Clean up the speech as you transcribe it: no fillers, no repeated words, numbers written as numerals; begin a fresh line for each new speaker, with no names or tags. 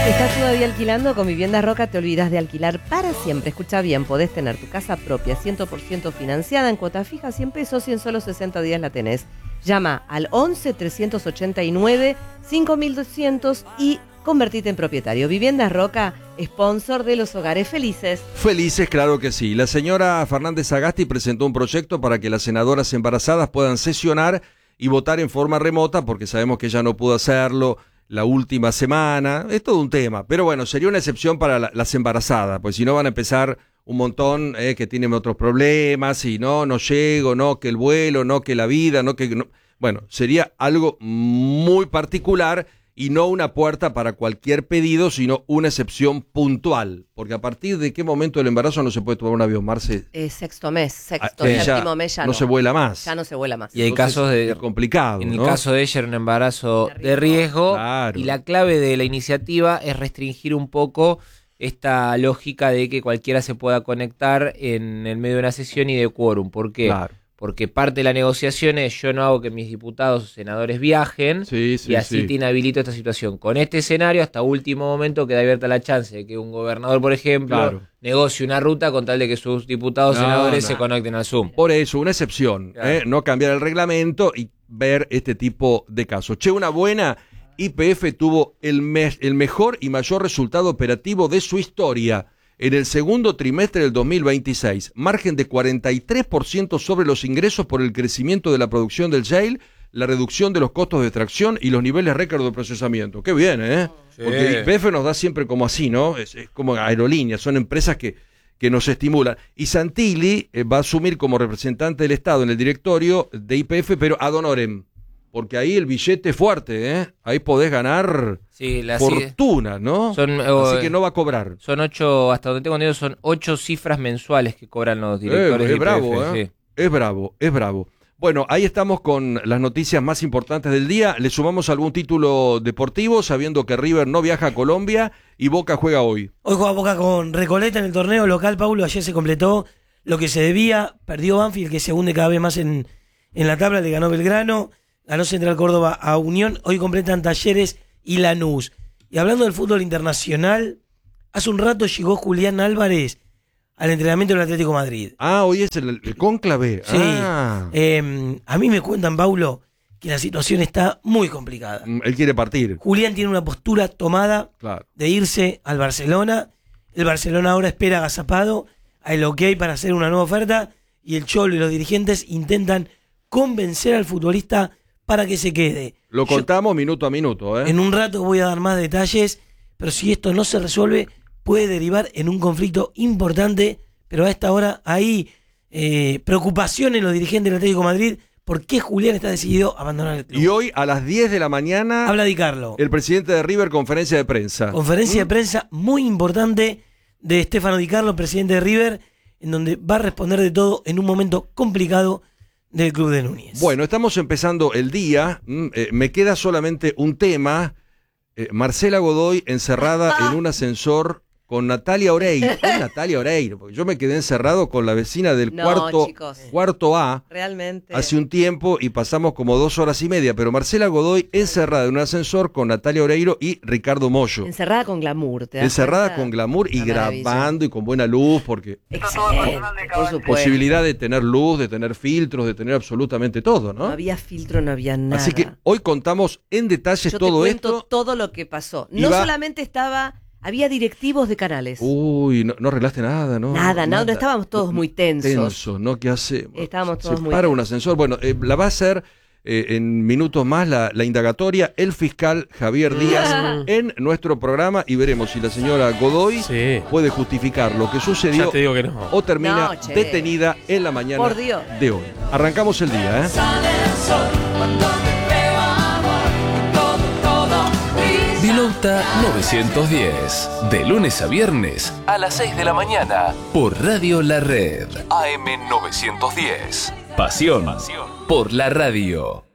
¿Estás todavía alquilando? Con Viviendas Roca te olvidas de alquilar para siempre. Escucha bien, podés tener tu casa propia 100% financiada en cuota fija, 100 pesos y en solo 60 días la tenés. Llama al 11 389 5200 y convertite en propietario. Viviendas Roca, sponsor de los hogares felices.
Felices, claro que sí. La señora Fernández Agasti presentó un proyecto para que las senadoras embarazadas puedan sesionar y votar en forma remota, porque sabemos que ella no pudo hacerlo la última semana. Es todo un tema, pero bueno, sería una excepción para las embarazadas, pues si no van a empezar un montón que tienen otros problemas, y no llego, no que el vuelo, no que la vida, no que... No. Bueno, sería algo muy particular y no una puerta para cualquier pedido, sino una excepción puntual. Porque a partir de qué momento del embarazo no se puede tomar un avión, Marce.
Séptimo mes ya
no se vuela más.
Ya no se vuela más.
Y hay casos de...
Es complicado,
En el
¿no?
caso de ella era un embarazo de riesgo,
claro.
Y la clave de la iniciativa es restringir un poco esta lógica de que cualquiera se pueda conectar en el medio de una sesión y de quórum. ¿Por qué?
Claro.
Porque parte de la negociación es: yo no hago que mis diputados o senadores viajen, y así te inhabilito esta situación. Con este escenario, hasta último momento queda abierta la chance de que un gobernador, por ejemplo, negocie una ruta con tal de que sus diputados o senadores se conecten al Zoom.
Por eso, una excepción,
claro.
No cambiar el reglamento y ver este tipo de casos. Una buena. YPF tuvo el mejor y mayor resultado operativo de su historia en el segundo trimestre del 2026. Margen de 43% sobre los ingresos por el crecimiento de la producción del shale, la reducción de los costos de extracción y los niveles récord de procesamiento. Qué bien, ¿eh? Sí. Porque YPF nos da siempre como así, ¿no? Es como aerolíneas, son empresas que nos estimulan. Y Santilli va a asumir como representante del Estado en el directorio de YPF, pero ad honorem. Porque ahí el billete es fuerte, ¿eh? Ahí podés ganar fortuna, ¿no? Así que no va a cobrar.
Son 8, hasta donde tengo entendido, son 8 cifras mensuales que cobran los directores de YPF.
Bravo,
sí.
Es bravo. Bueno, ahí estamos con las noticias más importantes del día. Le sumamos algún título deportivo, sabiendo que River no viaja a Colombia y Boca juega hoy.
Hoy juega Boca con Recoleta en el torneo local, Paulo. Ayer se completó lo que se debía. Perdió Banfield, que se hunde cada vez más en la tabla. Le ganó Belgrano. Ganó Central Córdoba a Unión. Hoy completan Talleres y Lanús. Y hablando del fútbol internacional, hace un rato llegó Julián Álvarez al entrenamiento del Atlético Madrid.
Hoy es el cónclave.
Sí. A mí me cuentan, Paulo, que la situación está muy complicada.
Él quiere partir.
Julián tiene una postura tomada de irse al Barcelona. El Barcelona ahora espera agazapado el ok para hacer una nueva oferta. Y el Cholo y los dirigentes intentan convencer al futbolista para que se quede.
Lo contamos minuto a minuto, ¿eh?
En un rato voy a dar más detalles, pero si esto no se resuelve, puede derivar en un conflicto importante, pero a esta hora hay preocupación en los dirigentes del Atlético de Madrid. ¿Por qué Julián está decidido a abandonar el club?
Y hoy a las 10 de la mañana...
habla Di Carlo.
El presidente de River, conferencia de prensa.
Conferencia de prensa muy importante de Stefano Di Carlo, presidente de River, en donde va a responder de todo en un momento complicado del club de Núñez.
Bueno, estamos empezando el día. Me queda solamente un tema. Marcela Godoy encerrada en un ascensor con Natalia Oreiro. Natalia Oreiro, porque yo me quedé encerrado con la vecina del cuarto A.
Realmente.
Hace un tiempo y pasamos como 2 horas y media. Pero Marcela Godoy encerrada en un ascensor con Natalia Oreiro y Ricardo Mollo.
Encerrada con glamour. ¿te das
encerrada
cuenta?
con glamour y grabando y con buena luz, porque
excelente, por supuesto.
Posibilidad de tener luz, de tener filtros, de tener absolutamente todo, ¿no?
No había filtro, no había nada.
Así que hoy contamos en detalles todo esto.
Yo te cuento todo lo que pasó. No solamente había directivos de canales.
Uy, no arreglaste nada, ¿no?
Nada, no estábamos todos muy tensos.
Tensos, ¿no? ¿Qué hacemos?
Estábamos todos muy
para
tensos.
un ascensor. Bueno, la va a hacer en minutos más la indagatoria el fiscal Javier Díaz en nuestro programa y veremos si la señora Godoy puede justificar lo que sucedió.
Ya te digo que no.
O termina detenida en la mañana de hoy. Arrancamos el día, ¿eh?
Vilauta 910, de lunes a viernes a las 6 de la mañana por Radio La Red. AM 910. Pasión por la radio.